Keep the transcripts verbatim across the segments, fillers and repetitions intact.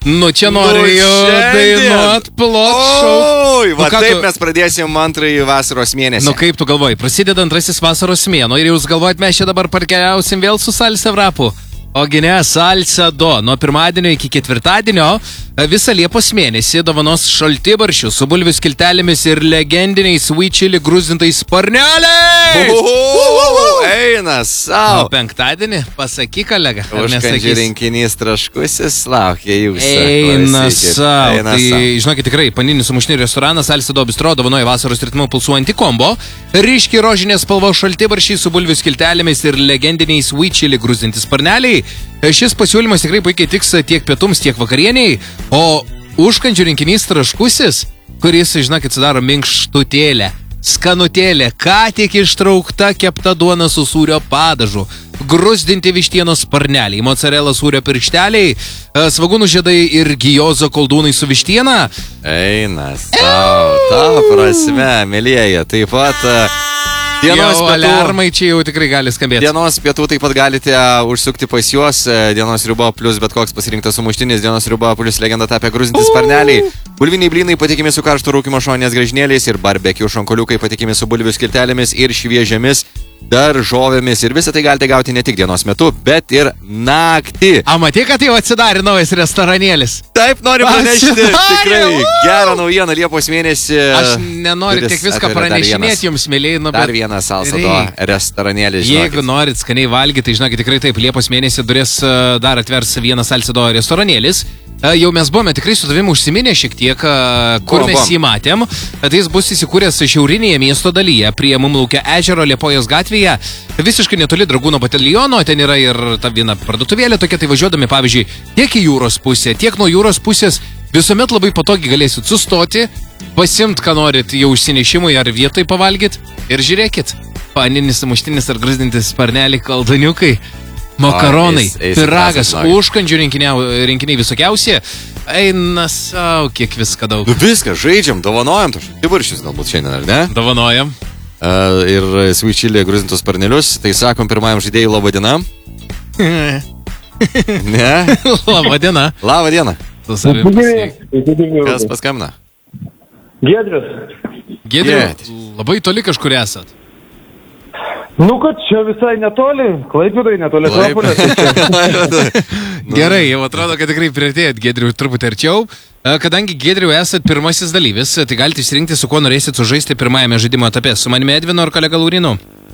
Nu, čia norėjau dainuot plot šou. Oi, va nu, taip tu... mes pradėsim antrąjį vasaros mėnesį. Nu, kaip tu galvoji, prasideda antrasis vasaros mėnuo ir jūs galvojat, mes čia dabar parkeliausim vėl su Salsa Vrapu. Ogi ne, Salsa do. Nuo pirmadienio iki ketvirtadienio visą Liepos mėnesį dovanos šaltibarščių su bulvių skiltelėmis ir legendiniais sweet chili grūzintais sparneliais. Eina savo. O penktadienį pasakyk, kolega. Užkandžių rinkinys traškusis laukia jūsų. Eina savo. Tai, žinokit, tikrai, paninis sumuštinių restoranas Salsa do bistro dovanoja vasaros ritmu pulsuojantį kombo. Ryškiai rožinės spalvos šaltibarščiai su bulvių skiltelėmis ir legendiniais sweet chili grūzintis sparneliai. Šis pasiūlymas tikrai puikiai tiks tiek pietums, tiek vakarieniai, o užkandžių rinkinys traškusis, kuris, žinokit, sudaro minkštutėlę, skanutėlę, ką tik ištraukta kepta duona su sūrio padažu, grūzdinti vištienos sparneliai, mozzarella sūrio piršteliai, svagūnų žiedai ir gijozo koldūnai su vištiena. Eina savo, ta prasme, mėlyje, taip pat... Dienos jau pietų, alarmai čia jau tikrai gali skambėti. Dienos pietų taip pat galite užsukti pas juos. Dienos riuba plus bet koks pasirinktas sumuštinis. Dienos riuba plus legenda tapę grūzinti sparneliai. Bulviniai blynai patikimi su karšto rūkymo šonės grąžinėliais ir barbekių šonkoliukai patikimi su bulvių skiltelėmis ir šviežiamis daržovėmis. Ir visą tai galite gauti ne tik dienos metu, bet ir naktį. A, matai, kad jau atsidarė naujas restoranėlis. Taip, noriu pranešti. Tikrai gerą naujieną Liepos mėnesį. Aš nenoriu tiek viską pranešinėti jums, mėlyje. Nu, dar vienas Salsa do restoranėlis. Jeigu norit skaniai valgyti, tai žinokit, tikrai taip, Liepos mėnesį durės dar atvers vienas Salsa do restoranėlis. Jau mes buvome tikrai su tavimi užsiminę šiek tiek, kur mes jį matėm. Tai jis bus įsikūręs šiaurinėje miesto dalyje, prie Mumlaukio ežero Liepojos gatvėje, visiškai netoli Dragūno bataliono. Ten yra ir ta viena parduotuvėlė tokia, tai važiuodami, pavyzdžiui, tiek į jūros pusę, tiek nuo jūros pusės, visuomet labai patogiai galėsit sustoti, pasimt, ką norit jau užsinešimui ar vietoj pavalgyt. Ir žiūrėkit, paninis sumuštinis ar grūzdintis sparneliai, kaldaniukai, makaronai, eis, eis, piragas, užkandžių rinkiniai visokiausi. Eina savo, kiek viską daug. Nu viską, žaidžiam, dovanojam tos šaltibarščius galbūt šiandien, ar ne? Dovanojam. Uh, ir sweet chili grūzintus sparnelius. Tai sakom pirmajam žaidėjui laba diena. Ne? Laba diena. Labą dieną. Kas paskambina? Giedrius. Giedrius, labai toli kažkur esat. Nu, kad čia visai netoli, Klaipėdai, netoli Akropolės. Gerai, jau atrodo, kad tikrai priartėjat Giedrių truputį arčiau. Kadangi Giedrių esat pirmasis dalyvis, tai galite išsirinkti, su kuo norėsit sužaisti pirmajame žaidimo etape. Su manimi Edvinu ar kolega Laurinu?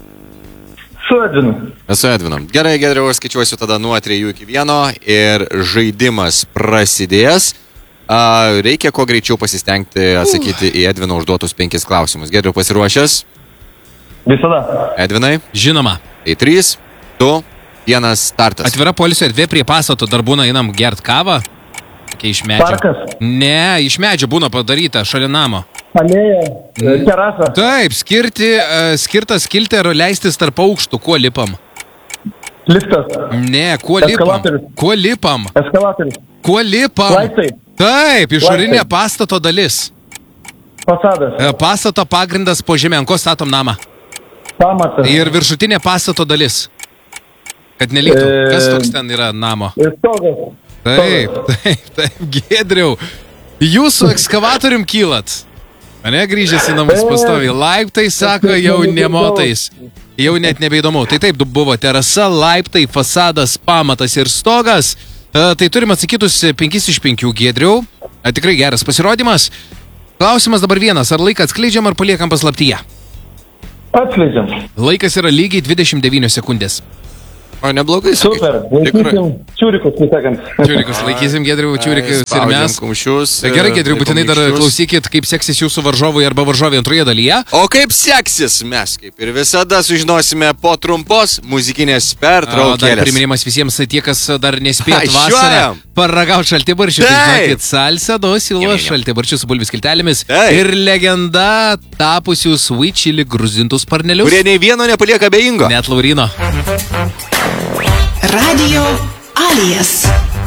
Su Edvinu. Su Edvinu. Gerai, Giedriau, skaičiuosiu tada nuo trijų iki vieno ir žaidimas prasidės. Reikia kuo greičiau pasistengti atsakyti į Edvino užduotus penkis klausimus. Giedriau, pasiruošęs? Visada. Edvinai? Žinoma. Tai trys, du, vienas, startas. Atvira poilsio erdvė prie pastato, dar būna einam gert kavą. Tokia iš medžio. Parkas? Ne, iš medžio būna padaryta, šalia namo. Alėja, terasa. Taip, skirti, uh, skirtas kilti ar leistis tarp aukštų, kuo lipam? Liftas. Ne, kuo lipam? Eskalatorius. Kuo lipam? Eskalatorius. Kuo lipam? Laiptai. Taip, išorinė pastato dalis. Fasadas. Uh, pastato pagrindas po žemė, ant ko statom namą? Pamatas. Ir viršutinė pastato dalis. Kad neliktų. Kas toks ten yra namo? Ir stogas. Taip, taip, taip, Giedriau. Jūs su ekskavatorium kylat. Mane grįžęs į namus pastoviai. Laiptai, sako, jau nemotais. Jau net nebeįdomu. Tai taip, buvo terasa, laiptai, fasadas, pamatas ir stogas. Tai turim atsakytus penkis iš penkių, Giedriau. Tikrai geras pasirodymas. Klausimas dabar vienas. Ar laiką atskleidžiam, ar paliekam paslaptyje? Atskleidžiam. Laikas yra lygiai dvidešimt devynios sekundės. O, neblogai. Super. Laikysim čiūrikus, kaip sakant. Čiūrikus, laikysim, Giedriau, čiūrikus ir mes. Kumščius. Gerai, Giedriau, būtinai dar klausykit, kaip seksis jūsų varžovui arba varžovė antroje dalyje. O kaip seksis, mes kaip ir visada sužinosime po trumpos muzikinės pertraukėlės. Dar priminimas visiems, tie, kas dar nespėt vasarą paragauti šaltibarščių, tai žinokit, Salsa do siūlo šaltibarščių su bulvių skiltelėmis ir legenda tapusių sweet chili grūzintus sparnelius. Kurie nei vieno nepalieka abejingo. Net Laurino. Radio Alias.